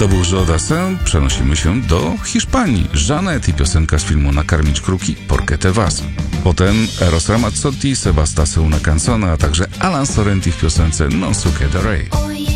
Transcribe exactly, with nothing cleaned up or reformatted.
To był Joe Dassin. Przenosimy się do Hiszpanii. Janet i piosenka z filmu Nakarmić kruki, Porque te vas. Potem Eros Ramazzotti, Sebasta Una Canzone, a także Alan Sorrenti w piosence Non so che darei.